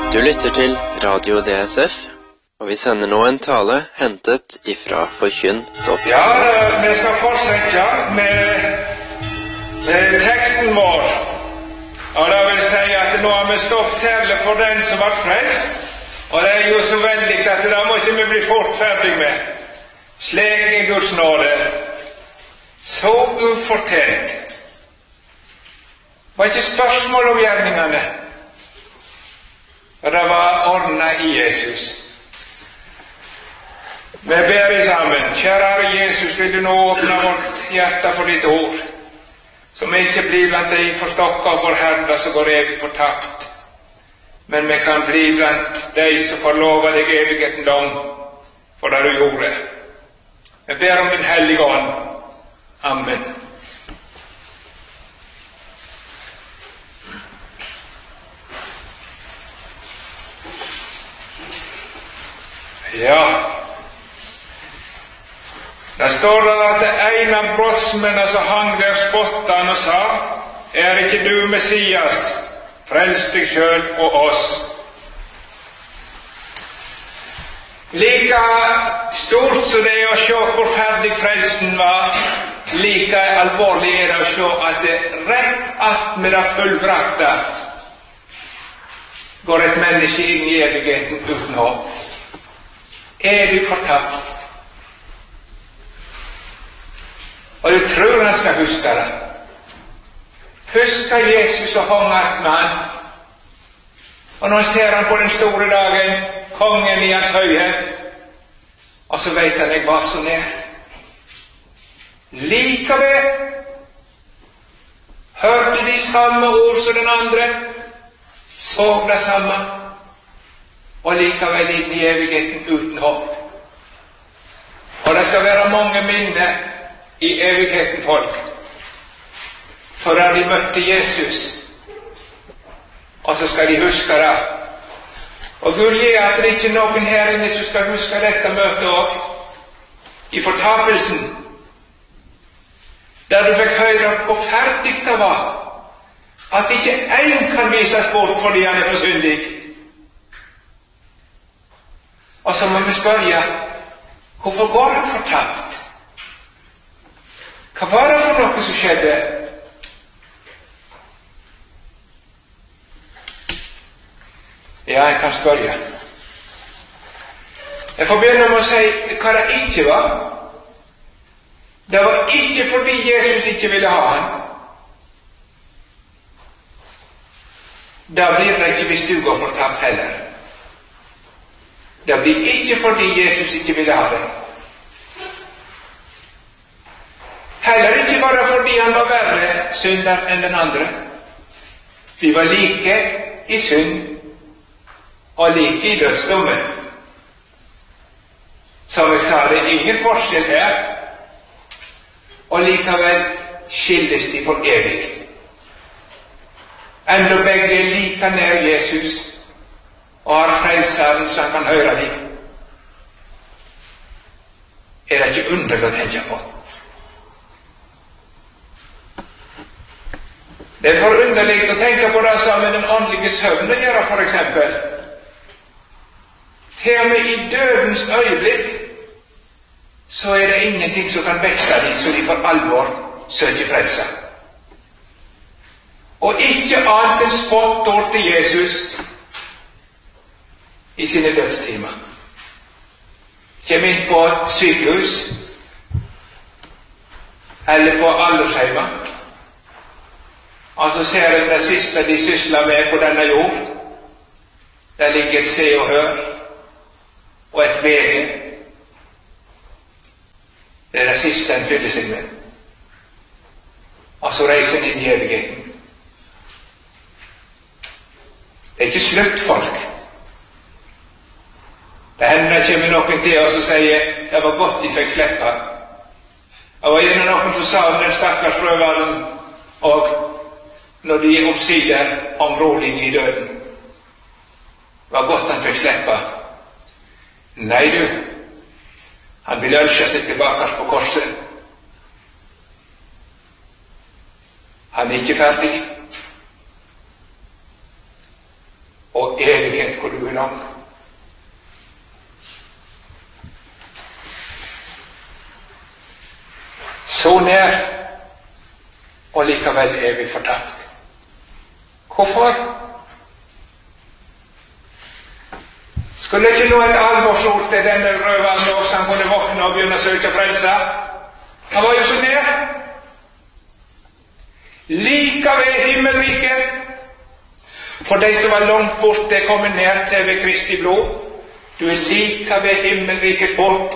Du lytter til Radio DSF, og vi sender nå en tale hentet ifra forkynn.no. Ja, vi skal fortsette med teksten vår. Og det vil si at nå har vi stått særlig for den som var frelst. Og det er jo så veldig at det må ikke vi bli fort ferdig med. Slik er Guds nåde. Så ufortjent. Det var ikke spørsmål om gjerningene. Og det var ordnet i Jesus. Vi ber i sammen. Kjære Herre Jesus, vil du nå åpne vårt hjerte for ditt ord, så vi ikke blir blant de forstokka og forherda som går evig fortapt, men vi kan bli blant de som får lova deg evigheten lang for det du gjorde. Vi ber om din hellige ånd. Amen. Ja, det står der at en av brosmennene som hang der spottet han og sa: Er ikke du Messias? Frels deg selv og oss. Like stort som det er å se hvor ferdig frelsen var, like alvorlig er det å se at det rett att med det fullbrakte går et menneske inn i evigheten uten håp. Evig fortapt. Og du tror han skal huske det. Huske Jesus og hang att med han. Og nå ser han på den store dagen, kongen i hans høyhet, og så vet han jeg var så nær. Likevel hørte de samme ord som den andre, så det samme, og likevel inn i evigheten uten håp. Og det skal være mange minner i evigheten, folk, for da de møtte Jesus, og så skal de huske det. Og Gud gir at det ikke er noen her inne som skal huske dette møtet også, i fortapelsen, der du fikk høre hvor ferdig det var, at ikke en kan vises bort fordi han er for syndig. Og så må vi spørre, hvorfor går han fortapt? Hva var det for noe som skjedde? Ja, jeg kan spørre. Jeg får begynne med å si hva det ikke var. Det var ikke fordi Jesus ikke ville ha han. Da blir det ikke hvis du går fortapt heller. Det blir ikke fordi Jesus ikke ville ha det. Heller ikke bare fordi han var verre synder enn den andre. De var like i synd og like i dødsdommen. Som jeg sa, det er ingen forskjell her, og likevel skilles de for evig. Enda begge er like nær Jesus og har frelseren så han kan høre dem. Er det ikke underlig å tenke på? Det er for underlig å tenke på det som med den åndelige søvn å gjøre, for eksempel. Til og med i dødens øyeblikk så er det ingenting som kan vekke dem så de for alvor søker frelse. Og ikke annet enn spottord til Jesus i sine dødstimer. Kjem inn på sykehus eller på aldersheimer, og så ser en det siste de sysler med på denne jord. Der ligger et Se og Hør og et VG. Det er det siste en fyller seg med. Og så reiser en inn i evigheten. Det er ikke slutt, folk. Det hender kommer noen til oss og sier det var godt de fikk slippe. Det var gjerne noen som sa om den stakkars frøvalen og når de gir oppsider om råling i døden. Det var godt han fikk slippe. Nei du, han vil ønske seg tilbake på korset. Han er ikke ferdig. Og evighet hvor du er lang. Så nær, og likevel er vi fortapt. Hvorfor? Skulle ikke nå et alvorsord til denne røveren da, så han kunne våkne og begynne å søke frelse? Han var jo så nær. Like ved himmelriket. For de som var langt borte, kommet nær til ved Kristi blod. Du er like ved himmelrikets port.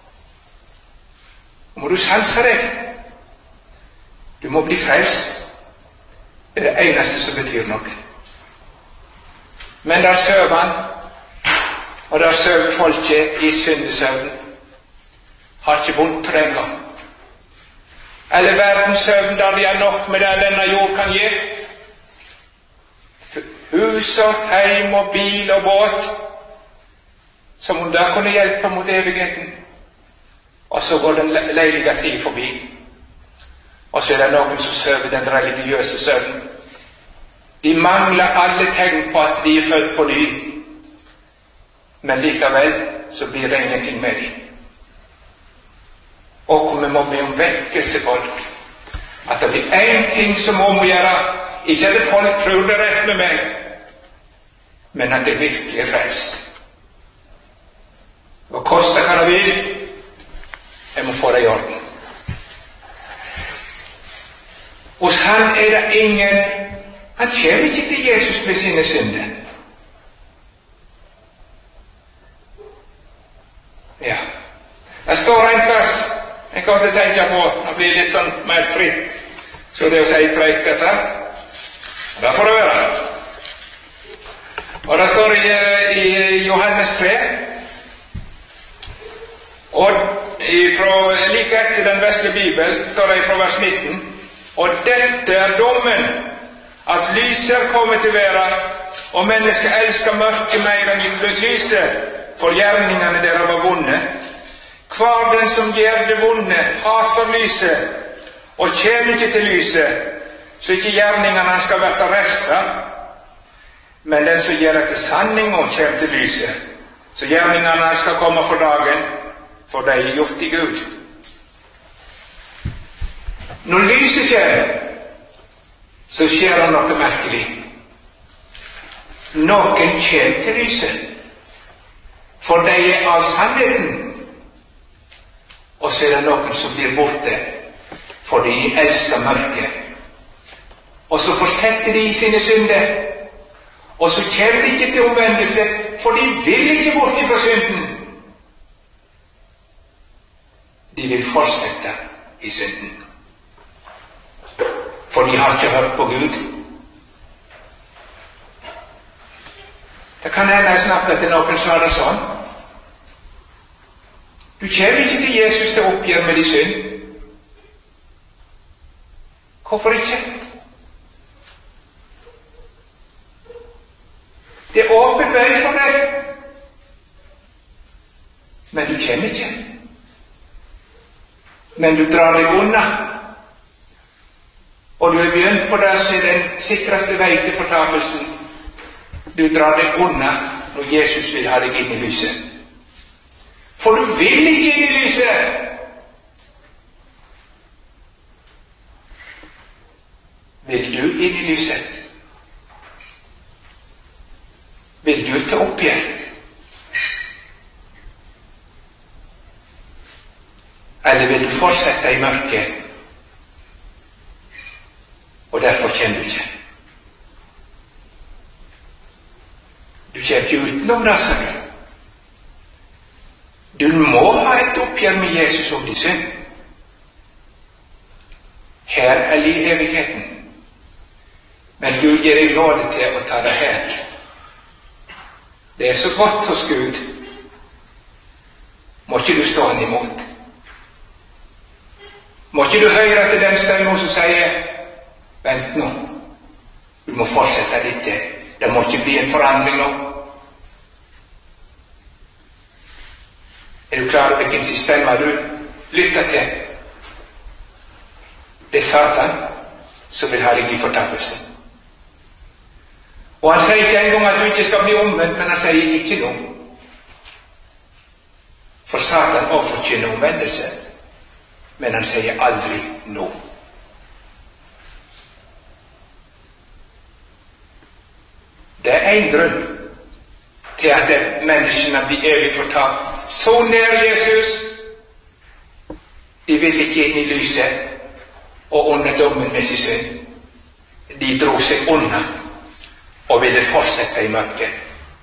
Må du sanse deg. Du må bli frelst. Det er det eneste som betyr noe. Men der søver han, og der søver folket i syndesøvn. Har ikke vondt trenger. Eller verdenssøvn der de har nok med det denne jord kan gi. Hus og heim og bil og båt, som om der kunne hjelpe mot evigheten. Og så går den leilige tid forbi. Og så er det noen som søver den religiøse søvn. De mangler alle tegn på at de er født på ny. Men likevel så blir det ingenting med dem. Og vi må be om vekkelse, folk. At det blir en ting som må gjøre. Ikke at folk tror det rett med meg, men at det virkelig er frelst. Og koste hva det vil, jeg må få det i orden. Hos han er det ingen, han kommer ikke til Jesus med sine synder. Ja, det står en plass, jeg kom til å tenke på, det blir litt sånn mer fritt, så det å si preik dette. Det får det være. Og det står i Johannes 3, og like etter den vesle Bibel står det fra vers 19, og dette er dommen, at lyset er kommet til verden, og mennesket elsker mørket mer enn lyset, for gjerningene dere var vonde. Hver den som gjør det vonde, hater lyset, og kommer ikke til lyset, så ikke gjerningene skal være refsa, men den som gjør etter sanning og kommer til lyset, så gjerningene skal komme for dagen, for de er gjort i Gud. Når lyset kommer, så skjer det noe merkelig. Noen kommer til lyset, for de er av sannheten, og så er det noen som blir borte, for de elsker mørket. Og så fortsetter de i sine synder, og så kommer de ikke til omvendelse, for de vil ikke bort fra synden. De vil fortsette i synden. For de har ikke hørt på Gud. Det kan hende jeg snakker til noen som er det sånn. Du kommer ikke til Jesus til oppgjør med de synd. Hvorfor ikke? Det er åpen vei for deg, men du kommer ikke. Men du drar deg unna, og du har begynt på det som er den sikreste vei til fortapelsen. Du drar deg unna når Jesus vil ha deg inn i lyset. For du vil ikke inn i lyset. Vil du inn i lyset? Vil du til oppgjør? Eller vil du fortsette i mørket? Og derfor kommer du ikke. Du kommer ikke utenom det, sa du. Du må ha et oppgjør med Jesus om din synd. Her er evigheten. Men Gud gir deg nåde til å ta det her. Det er så godt hos Gud. Må ikke du stå han imot. Må ikke du høre til den stemmen som sier, vent nå, du må fortsette litt til. Det må ikke bli en forandring nå. Er du klar over hvilken stemme du lytter til? Det er Satan som vil ha deg i fortapelsen. Og han sier ikke engang at du ikke skal bli omvendt, men han sier ikke noe. For Satan også forkynner omvendelse, men han sier aldri noe. Det er en grunn til at menneskene blir evig fortapt. Så nær Jesus, de vil ikke inn i lyset og under dommen med sin synd. De dro seg unna og ville fortsette i mørket.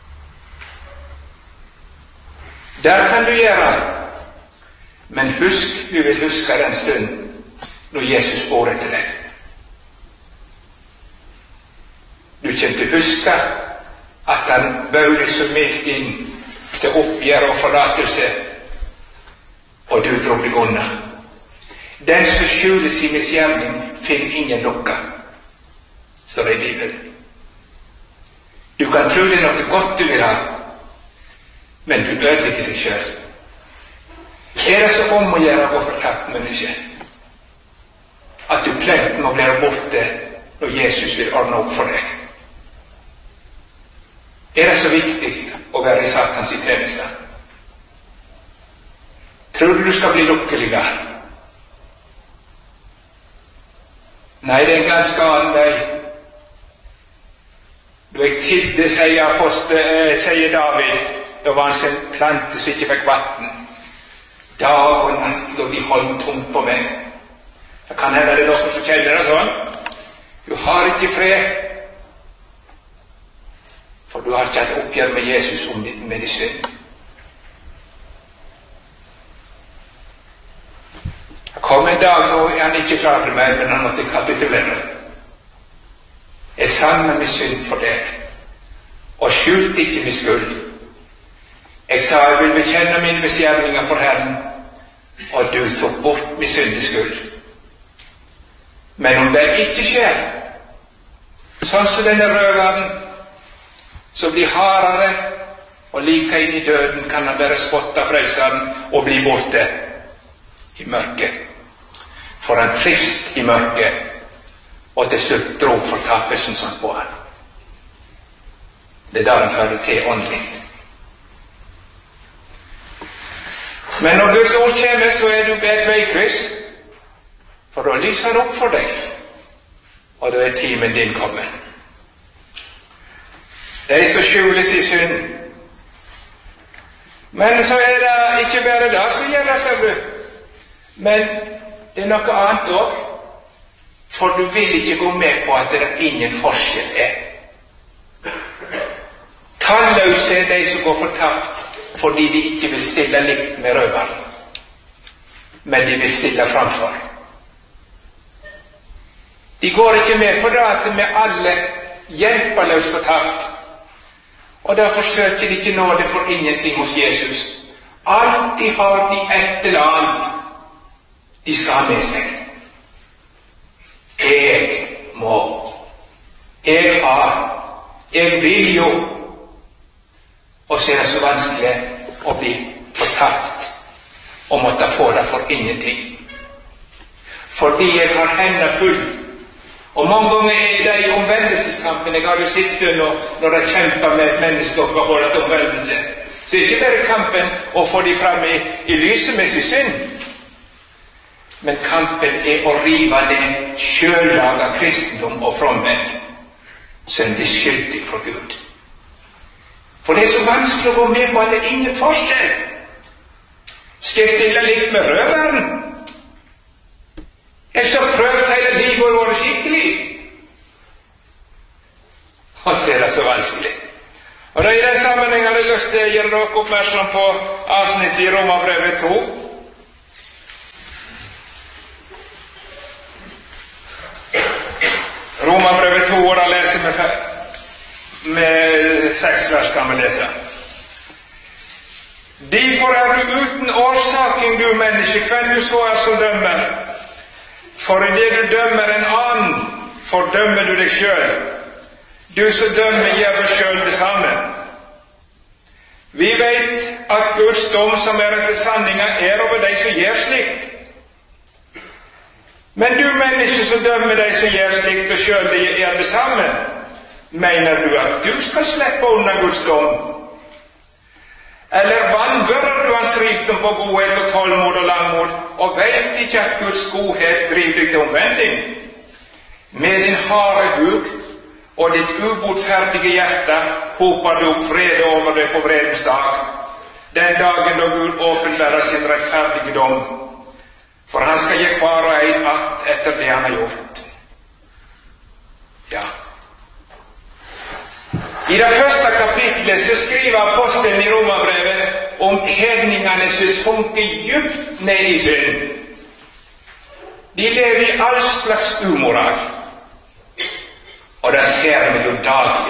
Der kan du gjøre, men husk, du vil huske den stund når Jesus går etter deg. Du kommer til å huske at han bøyde så mildt inn til oppgjør og forlatelse, og du dro deg unna. Den som skjuler sin misgjerning, finner ingen lukke, står det i Bibelen. Du kan tro det er noe godt du vil ha, men du ødelegger deg selv. Er det så om å gjøre å gå fortapt menneske, at du plent må bli borte når Jesus vil ordne opp for deg? Er det så viktig å være i Satans tjeneste? Tror du du skal bli lykkelig? Nei, det er en ganske annen vei. Da jeg tidde, sier David, da var han sin plante som ikke fikk vatten. Dag og natt lå de hånd tomt på meg. Det kan hende det er noen som kjenner det sånn. Du har ikke fred, for du har ikke hatt oppgjør med Jesus om med din synd. Det kom en dag nå han ikke klarte meg, men han måtte kapitulere. Jeg sannet min synd for deg, og skjulte ikke min skyld. Jeg sa jeg vil bekjenne mine misgjerninger for Herren, og du tok bort min syndeskyld. Men om det ikke skjer, sånn som denne røveren, så blir hardere, og like inn i døden kan han bare spotte frelseren og bli borte i mørket. For han trives i mørket, og til slutt dro fortapelsen sånn på han. Det er da han hører til åndelig. Men når Guds ord kommer, så er du ved et veikryss, for da lyser han opp for deg, og da er timen din kommet. De som skjules i synd. Men så er det ikke bare det som gjelder, ser du. Men det er noe annet også. For du vil ikke gå med på at det er ingen forskjell er. Talløse er de som går fortapt fordi de ikke vil stille likt med røveren, men de vil stille framfor. De går ikke med på det at vi alle hjelpeløst fortapt, og derfor søker de ikke nåde for ingenting hos Jesus. Alltid har de et eller annet de skal ha med seg. Jeg må, jeg har, jeg vil jo. Og så er det så vanskelig å bli fortapt og måtte få det for ingenting. Fordi jeg har hendene full. Og mange ganger er det i omvendelseskampen. Jeg har jo sett stund når jeg kjemper med mennesker og får det til omvendelse. Så det er ikke bare kampen å få de frem i lyset med sin synd. Men kampen er å rive ned sjøllaga kristendom og fromhet, så en blir skyldig for Gud. For det er så vanskelig å gå med på at det er ingen forskjell. Skal jeg stille litt med røveren? Jeg skal prøve hele livet å være skikkelig. Og så er det så vanskelig. Og da i den sammenheng har jeg lyst til å gjøre dere oppmerksom på avsnittet i Romerbrevet 2. Romerbrevet 2, og da leser vi med 6 vers kan vi lese. Derfor er du uten årsaken, du menneske, hvem du så er som dømmer. For i det du dømmer en annen, fordømmer du deg selv. Du som dømmer, gjør deg selv det samme. Vi vet at Guds dom som er etter sanninga er over de som gjør slikt. Men du menneske som dømmer de som gjør slikt og selv det er det samme, Mener du at du skal slippe unna Guds dom? Eller vanvører du hans rikdom på godhet og tålmod og langmod, og vet ikke at Guds godhet driver deg til omvending? Med din harde hug og ditt ubotferdige hjerte håper du opp fred over deg på vredens dag, den dagen da Gud åpenbærer sin rettferdige dom, for han skal gi hver og en att etter det han har gjort. Ja. I det første kapitlet så skriver apostelen i Romerbrevet om hedningene som sunker djupt ned i synd. De lever i all slags umoral, og det ser vi jo daglig.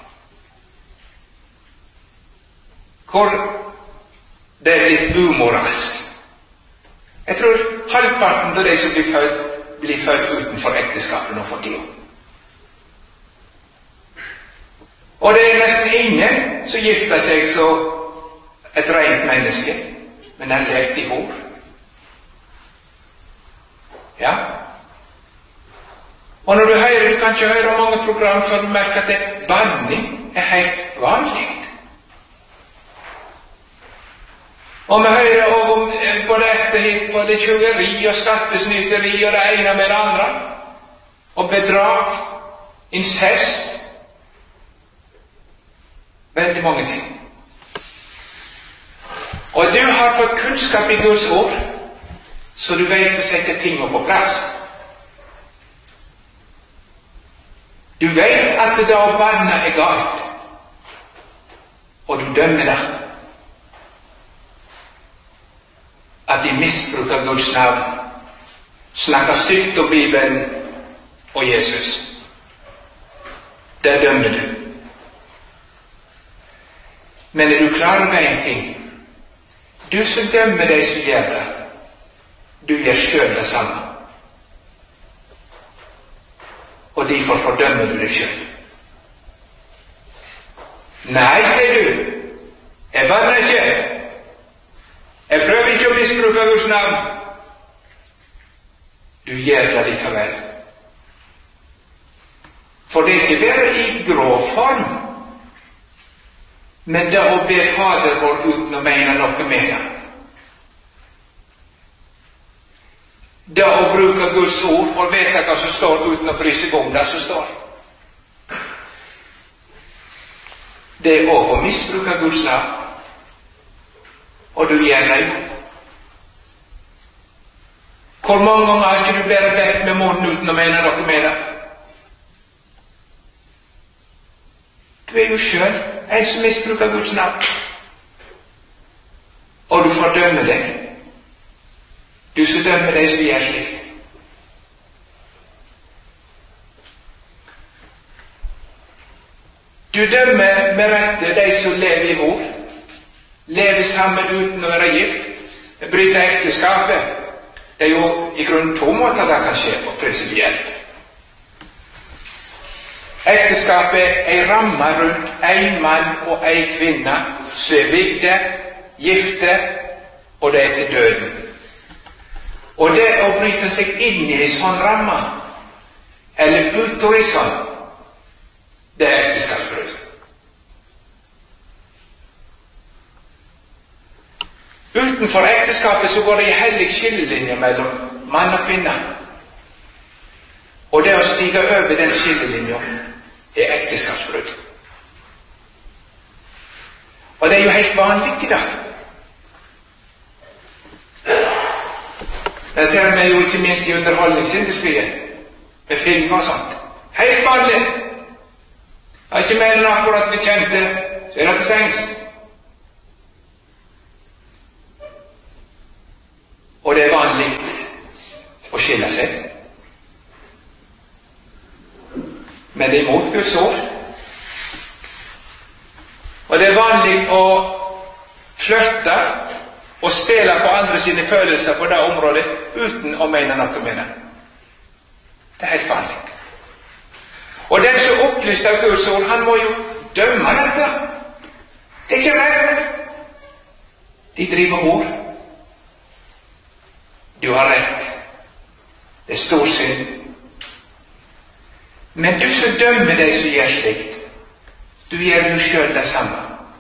Hvor det er litt umoralsk. Jeg tror halvparten av de som blir født utenfor ekteskapet nå for tiden. Og det er nesten ingen som gifter seg så et rent menneske, men han levde i hår. Ja. Og når du hører, du kan ikke høre mange program før du merker at banning er helt vanlig. Og vi hører om både etterhitt, både tjuveri og skattesnyteri og det ene med det andre, og bedrag, incest, veldig mange ting. Og du har fått kunnskap i Guds ord, så du vet å sette tingene på plass. Du vet at det å banne er galt, og du dømmer det. At de misbruker Guds navn, snakker stygt om Bibelen og Jesus. Det dømmer du. Men er du klar over en ting? Du som dømmer deg som gjør det, du gjør selv det samme. Og derfor fordømmer du deg selv. Nei, sier du, jeg banner ikke. Jeg prøver ikke å misbruke Guds navn. Du gjør det likevel. For det er ikke bare i grov form, men det å be Fader vår uten å mene noe med det. Det å bruke Guds ord og vite hva som står uten å bry seg om det som står. Det er også å misbruke Guds navn. Og du gjør det jo. Hvor mange ganger har ikke du bare bedt med munnen uten å mene noe med det? Du er jo selv en som misbruker Guds navn. Og du fordømmer deg. Du som dømmer deg som gjør slik. Du dømmer med rette de som lever i hor, lever sammen uten å være gift, bryter ekteskapet. Det er jo i grunnen to måter det kan skje på prinsipielt. Ekteskapet er en ramme rundt en mann og en kvinne som er vigde, gifte, og det er til døden. Og det å bryte seg inn i en sånn ramme, eller ut i sånn, det er ekteskapsbrudd. Utenfor ekteskapet så går det en hellig skillelinje mellom mann og kvinne. Og det å stige over den skillelinja er ekteskapsbrudd. Og det er jo helt vanlig i dag. Det ser vi jo ikke minst i underholdningsindustrien, med film og sånt. Helt vanlig. Det er ikke mer enn akkurat vi kjente, så er det til sengs. Og det er vanlig å skille seg. Men det er imot Guds ord. Og det er vanlig å flørte og spille på andre sine følelser på det området uten å mene noe med det. Det er helt vanlig. Og den som opplyste av Guds ord, han må jo dømme dette. Det er ikke rett. De driver ord. Du har rett. Det er stor synd. Men du som dømmer deg som gjør slikt, Du gjør jo selv det samme.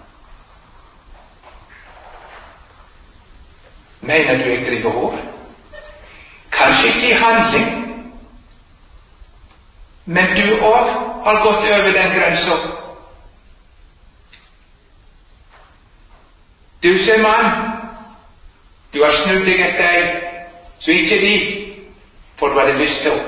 Mener du jeg driver hår? Kanskje ikke i handling, men du også har gått over den grensen. Du som mann, du har snudd deg etter deg, så ikke de, for du hadde lyst til.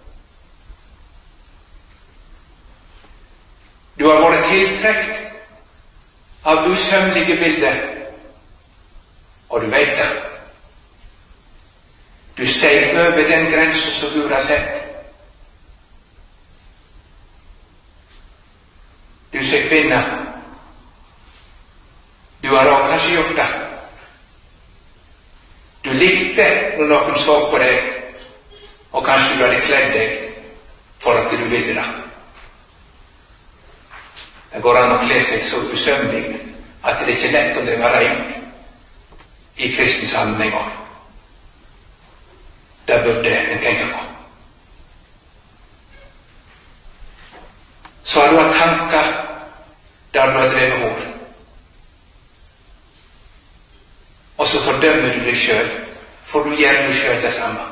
Du har vært tiltrekt av usømmelige bilder, og du vet det. Du steg over den grensen som du har sett. Du som kvinne, du har også kanskje gjort det. Du likte når noen så på deg, og kanskje du hadde kledd deg for at du ville det. Det går an å kle seg så usømmelig at det ikke er lett å leve rent i kristens handlinger. Det burde en tenke på. Så har du hatt tanker der du har drevet hår. Og så fordømmer du deg selv, for du gjør jo selv det samme.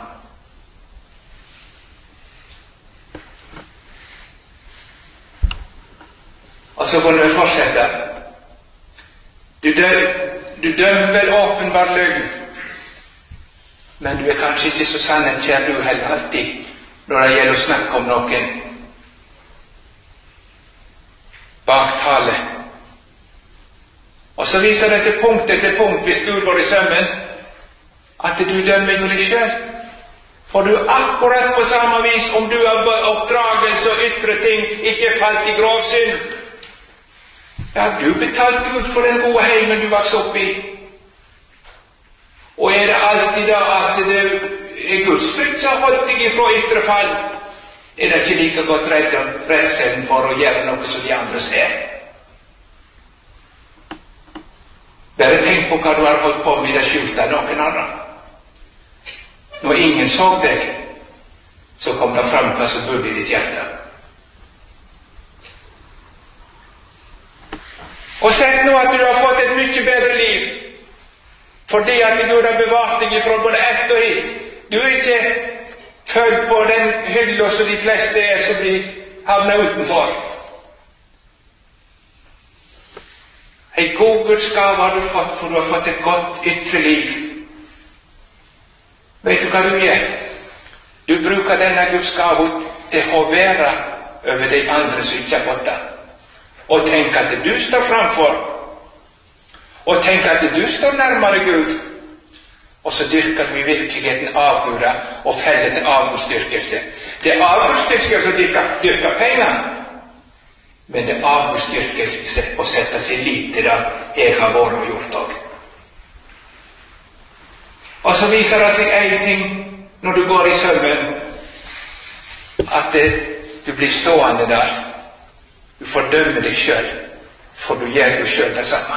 Og så kan du fortsette. Du dømmer åpenbar løgn, men du er kanskje ikke så sannhetskjær du heller alltid, når det gjelder å snakke om noen baktale. Og så viser det seg punkt etter punkt, hvis du går i sømmen, at du dømmer jo deg selv. For du akkurat på samme vis, om du har oppdragelse og ytre ting, ikke falt i grovsynd. Ja, du betalt ut for den gode heimen du vokste opp i. Og er det alltid da at det er Guds frykt som har holdt deg ifra ytre fall, er det ikke like godt redselen for å gjøre noe som de andre ser. Bare tenk på hva du har holdt på med i det skjulte av noen andre. Når ingen så deg, så kom det fram hva som bodde i ditt hjerte. Og sett nå at du har fått et mye bedre liv, fordi at Gud har bevart deg fra både ett og hit. Du er ikke født på den hylla som de fleste er, som de havner utenfor. En god Guds gave har du fått, for du har fått et godt ytre liv. Vet du hva du gjør? Du bruker denne Guds gave til å være over de andre som ikke har fått det. Og tenk at du står framfor. Og tenk at du står nærmere Gud. Og så dyrker du i virkeligheten avguda og feller til avgudsdyrkelse. Det er avgudsdyrkelse som dyrker penger. Men det er avgudsdyrkelse å sette sin lit til det jeg har vært og gjort også. Og så viser det seg en ting når du går i søvnen, at du blir stående der. Du fordømmer deg selv, for du gjør jo selv det samme.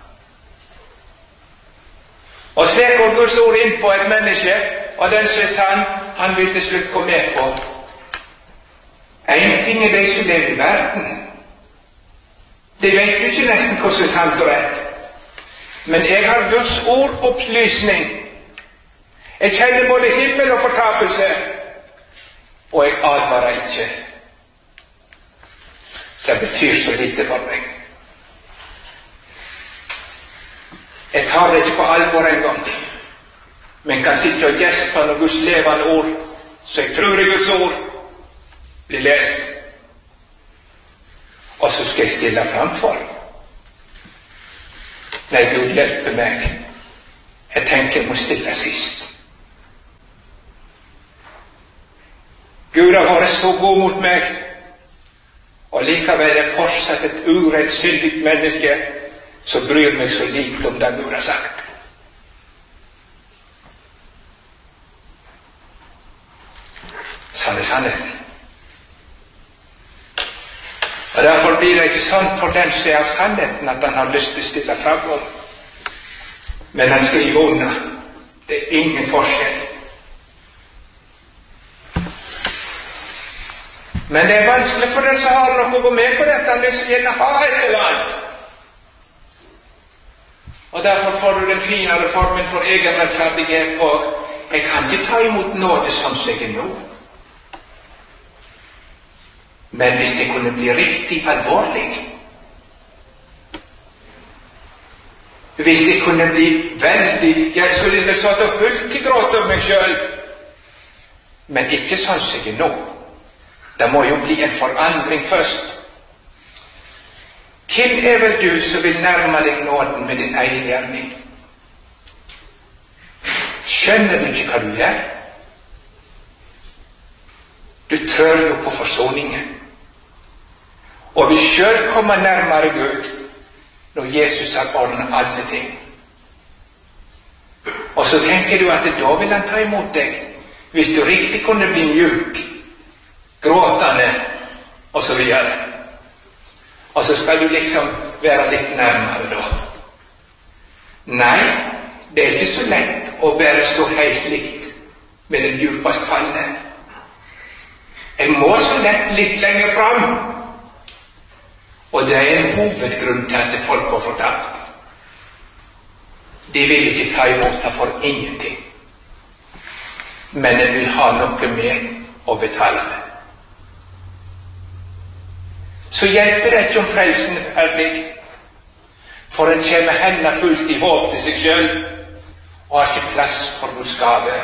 Og slik går Guds ord inn på et menneske, og den som er sann, han vil til slutt gå med på. En ting er de som lever i verden. De vet jo ikke nesten hva som er sant og rett. Men jeg har Guds ord opplysning. Jeg kjenner både himmel og fortapelse, og jeg advarer ikke. Det betyr så lite for meg. Jeg tar det ikke på alvor en gang, men kan sitte og gjespe når Guds levende ord, så jeg tror i Guds ord, blir lest. Og så skal jeg stille framfor. Nei, Gud hjelper meg. Jeg tenker jeg må stille sist. Gud har vært så god mot meg, og likevel er fortsatt et urett, syndig menneske som bryr meg så lite om det Gud har sagt. Sann er sannheten. Og derfor blir det ikke sånn for den som er av sannheten at han har lyst til å stille fram om. Men han skriver under. Det er ingen forskjell. Men det vanskelig for den som har noe å gå med på dette. Han vil så gjerne ha et eller annet. Og derfor får du den finere formen for egen rettferdighet. Og jeg kan ikke ta imot nåde sånn som jeg er nå. Men hvis det kunne bli riktig alvorlig, hvis det kunne bli veldig, jeg skulle ikke satt og hulkegråte over meg selv, men ikke sånn som jeg er nå. Det må jo bli en forandring først. Hvem er vel du som vil nærme deg nåden med din egen gjerning? Skjønner du ikke hva du gjør? Du trør jo på forsoningen. Og vil selv komme nærmere Gud når Jesus har ordnet alle ting. Og så tenker du at da vil han ta imot deg, hvis du riktig kunne bli mjuk, gråtende, og så videre. Og så skal du liksom være litt nærmere da. Nei, det er ikke så lett å bare stå helt likt med den djupest falne. Jeg må så lett litt lenger fram. Og det er en hovedgrunn til at folk går fortapt. De vil ikke ta imot det for ingenting. Men de vil ha noe med å betale med. Så hjelper det ikke om frelsen er ferdig, for en kommer hendene fullt i håp til seg selv, og har ikke plass for Guds gave.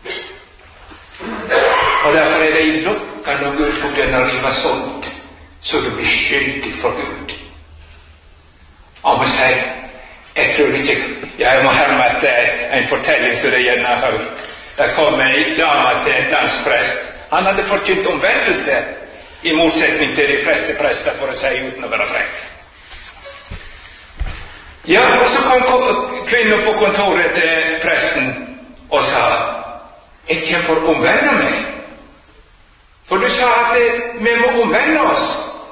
Og derfor er det i lukka når Gud får begynne å rive sånt, så du blir skyldig for Gud. Og må si, jeg tror ikke, jeg må herme etter en fortelling som det gjerne har hørt. Der kom en dame til en landsprest. Han hadde forkynt omvendelse, i motsetning til de fleste prester, for å si uten å være frekk. Ja, og så kom kvinnen på kontoret til presten og sa, jeg kommer for å omvende meg. For du sa at vi må omvende oss.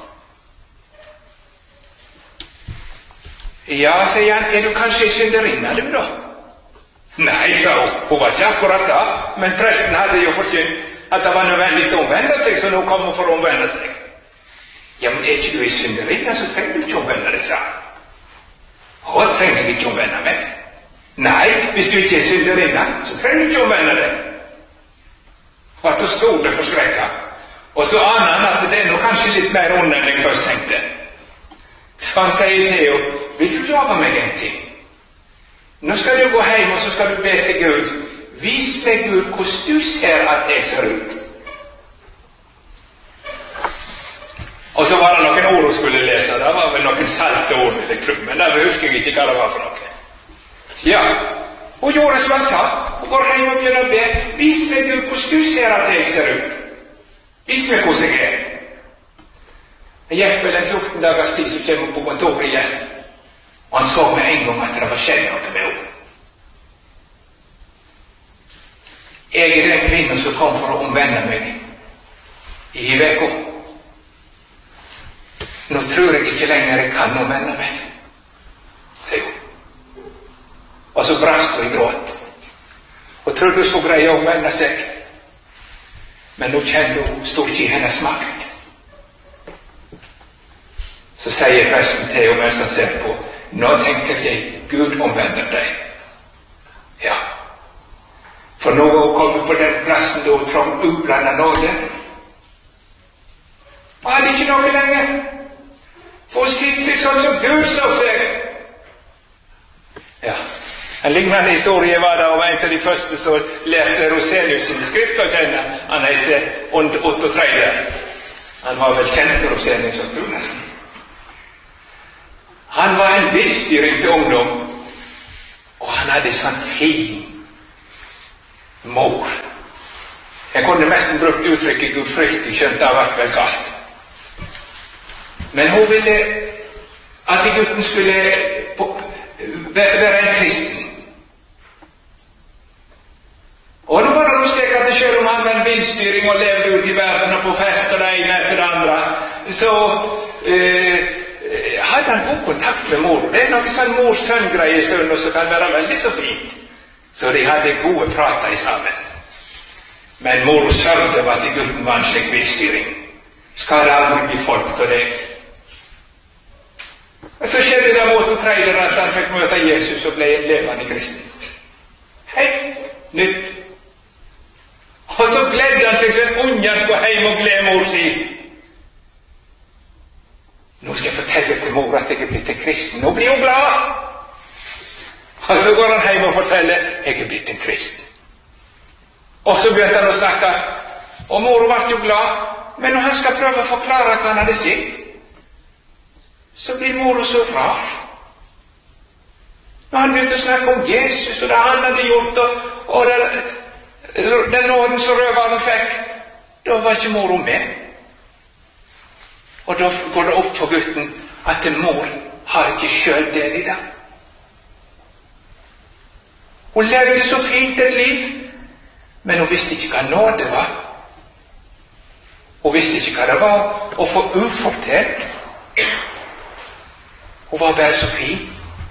Ja, sier han, er du kanskje synderinne, du da? Nei, sa hun. Hun var ikke akkurat da, men presten hadde jo forkynt at det var nødvendig å omvende seg, så nå kom hun for å omvende seg. Ja, men er ikke du i synderinne, så trenger du ikke omvende deg, sa han. Hun trenger jeg ikke omvende meg. Nei, hvis du ikke er synderinne, så trenger du ikke omvende deg. Og at hun stod det forskrekket. Og så aner han at det er nå kanskje litt mer ondt enn jeg først tenkte. Så han sier til henne, vil du love meg en ting? Nå skal du gå hjem, og så skal du be til Gud. Vis meg, Gud, hvordan du ser at jeg ser ut. Og så var det noen ord hun skulle lese. Det var vel noen salte ord, vil jeg tro, men der husker jeg ikke hva det var for noe. Ja, hun gjorde som han sa. Hun går hjem og begynner å be. Vis meg, Gud, hvordan du ser at jeg ser ut. Vis meg hvordan jeg er. Jeg gikk vel en 14 dagers tid, så kom hun på kontoret igjen. Og han så med en gang at det var skjedd noe med henne. Jeg er den kvinnen som kom for å omvende meg i veka. Nå tror jeg ikke lenger jeg kan omvende meg, sier hun. Og så brast hun i gråt. Og trodde hun skulle greie å omvende seg. Men nå kjente hun stod ikke i hennes makt. Så sier presten til henne mens han ser på, nå tenker jeg, Gud omvender deg. Ja. For nå har hun kommet på den plassen da hun trong ublandet nåde. Og hadde ikke noe lenger. For å sitte seg sånn som Gud så seg. Ja. En lignende historie var det om en av de første som lærte Rosenius sine skrifter å kjenne. Han heter Otto Treider. Han var vel kjent med Rosenius og Gud nesten. Han var en villstyring til ungdom, og han hadde sånn fin mor. Jeg kunne nesten brukt uttrykket gudfryktig, skjønt det var vel galt. Men hun ville at gutten skulle være en kristen. Og nå var det noe slik at selv om han var en villstyring og levde ut i verden og på fester det ene etter det andre, så hadde han god kontakt med mor. Det er noe sånn mor-sønn-greie i stunden som kan være veldig så fint. Så de hadde gode prater i sammen. Men mor sørgde var at gutten var en slik villstyring. skal det aldri bli folk til deg. Og så skjedde det mot og tredje at han fikk møte Jesus og ble en levende kristen. Helt nytt. Og så gledde han seg som en unge skulle hjem og glede mor si. Nå skal jeg fortelle til mor at jeg er blitt en kristen. Nå blir hun glad. Og så går han hjem og forteller jeg er blitt en kristen. Og så begynte han å snakke. Og mor ble jo glad. Men når han skal prøve å forklare hva han hadde sett, så blir mor så rar. Når han begynte å snakke om Jesus og det han hadde gjort, og den nåden som røveren fikk, da var ikke mor med. Og da går det opp for gutten at mor har ikke selv del i det. Hun levde så fint et liv, men hun visste ikke hva nåde var. Hun visste ikke hva det var å få ufortjent. Hun var bare så fin.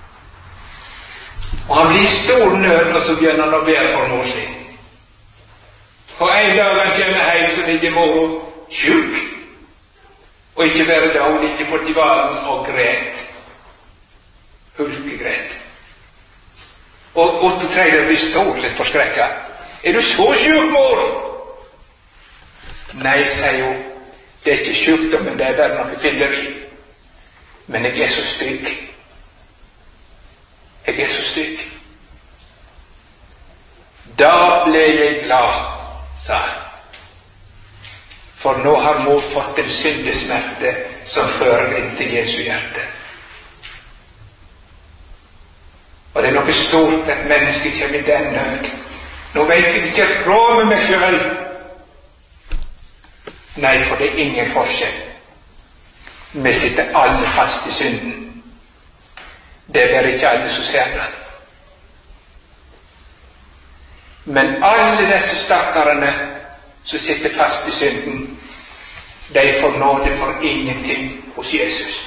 Og han blir i stor nød, og så begynner han å be for mor sin. Og en dag han kommer hjem, så ligger mor sjuk. Og ikke bare da, hun ligger på divalen og græt. Hulkegræt. Og Otto Treider blir stålet forskrekket. Er du så sjuk, mor? Nei, sier hun. Det er ikke sjukdommen, det er bare noe fylleri. Men jeg er så stygg. Jeg er så stygg. Da ble jeg glad, sa han. For nå har mor fått en syndesmerte som fører inn til Jesu hjerte. Og det er noe stort at mennesket kommer i den nød. Nå vet jeg ikke råd med meg selv. Nei, for det er ingen forskjell. Vi sitter alle fast i synden. Det er bare ikke alle som ser det. Men alle disse stakkarene som sitter fast i synden, de får nåde for ingenting hos Jesus.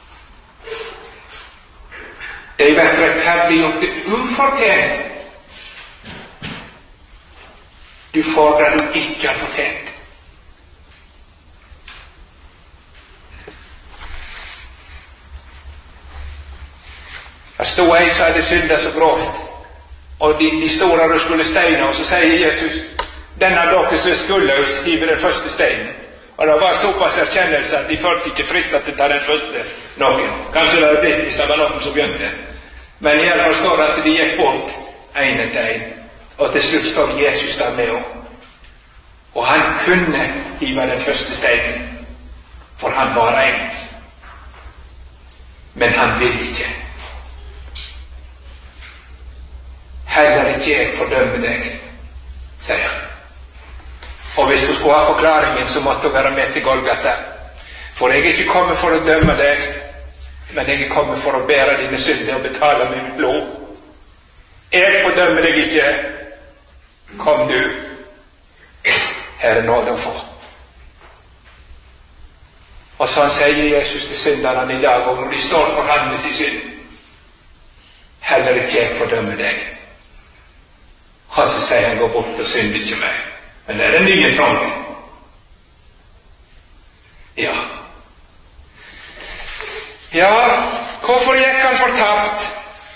De blir rettferdiggjort det ufortjent. Du får det du ikke har fortjent. Jeg stod ei som hadde syndet så grovt, og de stod der og skulle steine, og så sier Jesus, denne dere som skulle skrive den første steinen. Og det var såpass erkjennelse at de følte ikke fristet til å ta den første noen. Kanskje det var blitt hvis det var noen som begynte. Men jeg forstår at de gikk bort en etter en, og til slutt står Jesus der med henne. Og han kunne hive den første steinen, for han var en. Men han ville ikke. Heller ikke jeg fordømmer deg, sier han. Og hvis du skulle ha forklaringen, så måtte du være med til Golgata. For jeg er ikke kommet for å dømme deg, men jeg er kommet for å bære dine synder og betale med mitt blod. Jeg fordømmer deg ikke. Kom du. Her er nåde å få. Og sånn sier Jesus til synderne i dag, og når de står for ham med sin synd, heller ikke jeg fordømmer deg. Og så sier han, gå bort og synd ikke meg. Men det er den nye trongen. Ja. Ja, hvorfor gikk han fortapt?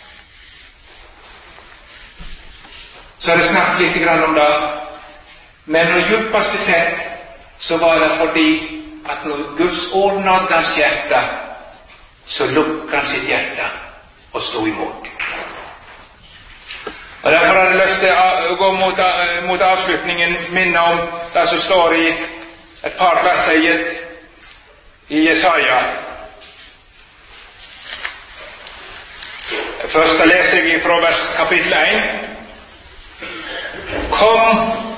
Så har jeg snakket litt grann om det. Men når djupest sett, så var det fordi at når Guds ord nådde hans hjerte, så lukket han sitt hjerte og stod imot. Og derfor har jeg lyst til å gå mot avslutningen, minne om det som står i et par plasser i Jesaja. Først leser jeg fra vers kapittel 1. Kom